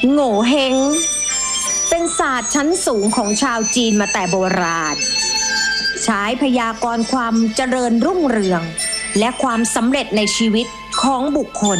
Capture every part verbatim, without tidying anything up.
โง่เฮงเป็นศาสตร์ชั้นสูงของชาวจีนมาแต่โบราณใช้พยากรณ์ความเจริญรุ่งเรืองและความสำเร็จในชีวิตของบุคคล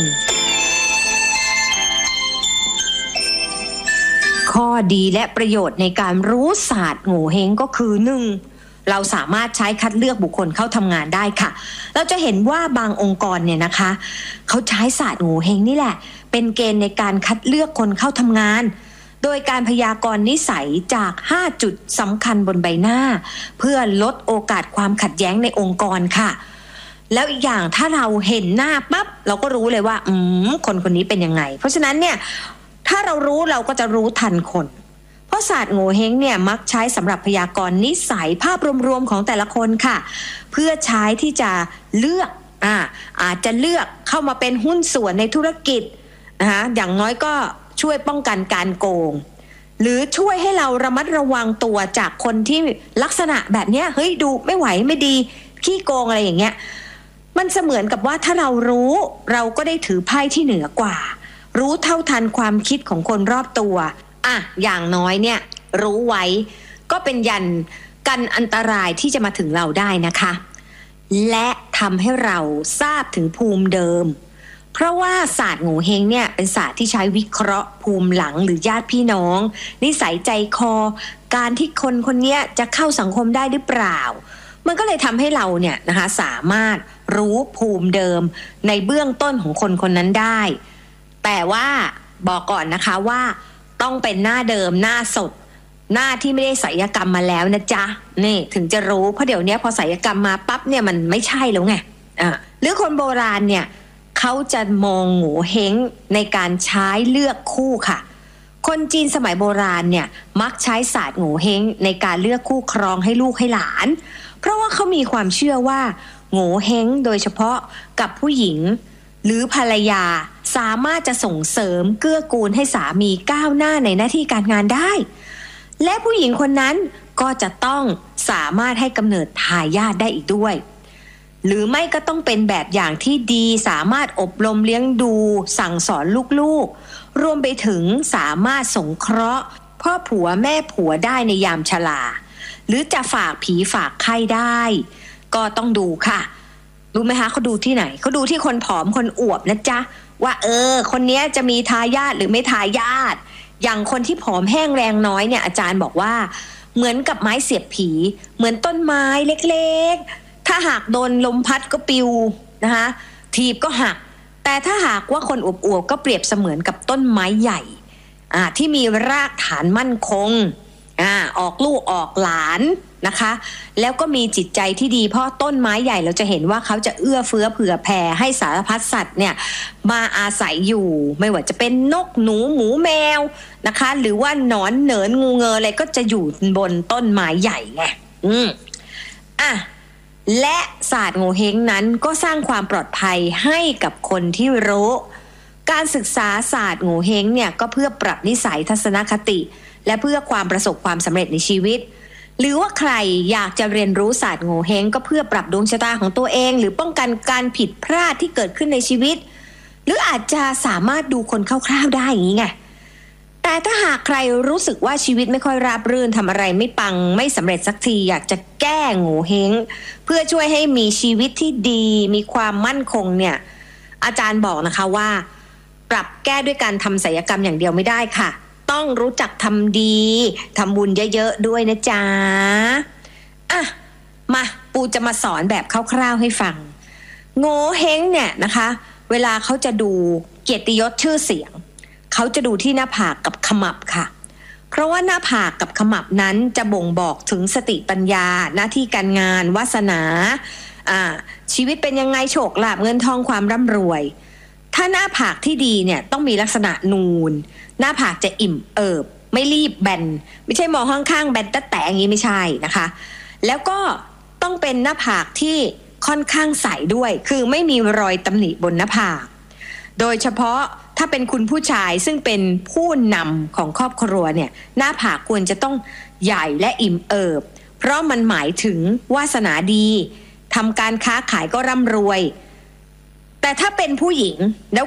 ข้อดีและประโยชน์ในการรู้ศาสตร์โง่เฮงก็คือ หนึ่ง. เราสามารถใช้คัดเลือกบุคคลเข้าทำงานได้ค่ะเราจะเห็นว่าบางองค์กรเนี่ยนะคะเขาใช้ศาสตร์โง่เฮงนี่แหละเป็นเกณฑ์ในการคัดเลือกคนเข้าทำงานโดยการพยากรณ์นิสัยจากห้าจุดสำคัญบนใบหน้าเพื่อลดโอกาสความขัดแย้งในองค์กรค่ะแล้วอีกอย่างถ้าเราเห็นหน้าปั๊บเราก็รู้เลยว่าอืมคนคนนี้เป็นยังไงเพราะฉะนั้นเนี่ยถ้าเรารู้เราก็จะรู้ทันคนเพราะศาสตร์โง่เฮงเนี่ยมักใช้สำหรับพยากรณ์นิสัยภาพรวมๆของแต่ละคนค่ะเพื่อใช้ที่จะเลือกอ่าอาจจะเลือกเข้ามาเป็นหุ้นส่วนในธุรกิจนะคะอย่างน้อยก็ช่วยป้องกันการโกงหรือช่วยให้เราระมัดระวังตัวจากคนที่ลักษณะแบบนี้เฮ้ยดูไม่ไหวไม่ดีขี้โกงอะไรอย่างเงี้ยมันเสมือนกับว่าถ้าเรารู้เราก็ได้ถือไพ่ที่เหนือกว่ารู้เท่าทันความคิดของคนรอบตัวอ่ะอย่างน้อยเนี่ยรู้ไว้ก็เป็นยันกันอันตรายที่จะมาถึงเราได้นะคะและทำให้เราทราบถึงภูมิเดิมเพราะว่าศาสตร์โง่เฮงเนี่ยเป็นศาสตร์ที่ใช้วิเคราะห์ภูมิหลังหรือญาติพี่น้องนิสัยใจคอการที่คนคนนี้จะเข้าสังคมได้หรือเปล่ามันก็เลยทำให้เราเนี่ยนะคะสามารถรู้ภูมิเดิมในเบื้องต้นของคนคนนั้นได้แต่ว่าบอกก่อนนะคะว่าต้องเป็นหน้าเดิมหน้าสดหน้าที่ไม่ได้ศัลยกรรมมาแล้วนะจ๊ะนี่ถึงจะรู้เพราะเดี๋ยวนี้พอศัลยกรรมมาปั๊บเนี่ยมันไม่ใช่แล้วไงอ่าหรือคนโบราณเนี่ยเขาจะมองโง่เฮงในการใช้เลือกคู่ค่ะคนจีนสมัยโบราณเนี่ยมักใช้ศาสตร์โง่เฮงในการเลือกคู่ครองให้ลูกให้หลานเพราะว่าเขามีความเชื่อว่าโง่เฮงโดยเฉพาะกับผู้หญิงหรือภรรยาสามารถจะส่งเสริมเกื้อกูลให้สามีก้าวหน้าในหน้าที่การงานได้และผู้หญิงคนนั้นก็จะต้องสามารถให้กำเนิดทายาทได้อีกด้วยหรือไม่ก็ต้องเป็นแบบอย่างที่ดีสามารถอบรมเลี้ยงดูสั่งสอนลูกๆรวมไปถึงสามารถสงเคราะห์พ่อผัวแม่ผัวได้ในยามชราหรือจะฝากผีฝากไข้ได้ก็ต้องดูค่ะรู้ไหมคะเขาดูที่ไหนเขาดูที่คนผอมคนอวบนะจ๊ะว่าเออคนนี้จะมีทายาทหรือไม่ทายาทอย่างคนที่ผอมแห้งแรงน้อยเนี่ยอาจารย์บอกว่าเหมือนกับไม้เสียบผีเหมือนต้นไม้เล็กๆถ้าหากโดนลมพัดก็ปิวนะคะถีบก็หักแต่ถ้าหากว่าคนอวบๆก็เปรียบเสมือนกับต้นไม้ใหญ่อ่าที่มีรากฐานมั่นคงอ่าออกลูกออกหลานนะคะแล้วก็มีจิตใจที่ดีเพราะต้นไม้ใหญ่เราจะเห็นว่าเขาจะเอื้อเฟื้อเผื่อแผ่ให้สารพัดสัตว์เนี่ยมาอาศัยอยู่ไม่ว่าจะเป็นนกหนูหมูแมวนะคะหรือว่าหนอนเหนินงูเงออะไรก็จะอยู่บนต้นไม้ใหญ่ไงอืมอ่ะและศาสตร์โงเห้งนั้นก็สร้างความปลอดภัยให้กับคนที่รู้การศึกษาศาสตร์โงเห้งเนี่ยก็เพื่อปรับนิสัยทัศนคติและเพื่อความประสบความสำเร็จในชีวิตหรือว่าใครอยากจะเรียนรู้ศาสตร์โงเห้งก็เพื่อปรับดวงชะตาของตัวเองหรือป้องกันการผิดพลาดที่เกิดขึ้นในชีวิตหรืออาจจะสามารถดูคนคร่าวๆได้อย่างนี้ไงแต่ถ้าหากใครรู้สึกว่าชีวิตไม่ค่อยราบรื่นทำอะไรไม่ปังไม่สำเร็จสักทีอยากจะแก้โงเห้งเพื่อช่วยให้มีชีวิตที่ดีมีความมั่นคงเนี่ยอาจารย์บอกนะคะว่าปรับแก้ด้วยการทำศัลยกรรมอย่างเดียวไม่ได้ค่ะต้องรู้จักทำดีทำบุญเยอะๆด้วยนะจ๊ะอ่ะมาปูจะมาสอนแบบคร่าวๆให้ฟังโงเห้งเนี่ยนะคะเวลาเขาจะดูเกียรติยศชื่อเสียงเขาจะดูที่หน้าผากกับขมับค่ะเพราะว่าหน้าผากกับขมับนั้นจะบ่งบอกถึงสติปัญญาหน้าที่การงานวาสนาอ่าชีวิตเป็นยังไงโชคลาภเงินทองความร่ำรวยถ้าหน้าผากที่ดีเนี่ยต้องมีลักษณะนูนหน้าผากจะอิ่มเอิบไม่รีบแบนไม่ใช่มองข้างๆแบนแต่แต่อย่างนี้ไม่ใช่นะคะแล้วก็ต้องเป็นหน้าผากที่ค่อนข้างใสด้วยคือไม่มีรอยตำหนิบนหน้าผากโดยเฉพาะถ้าเป็นคุณผู้ชายซึ่งเป็นผู้นำของครอบครัวเนี่ยหน้าผากควรจะต้องใหญ่และอิ่มเอิบเพราะมันหมายถึงวาสนาดีทำการค้าขายก็ร่ำรวยแต่ถ้าเป็นผู้หญิงแล้ว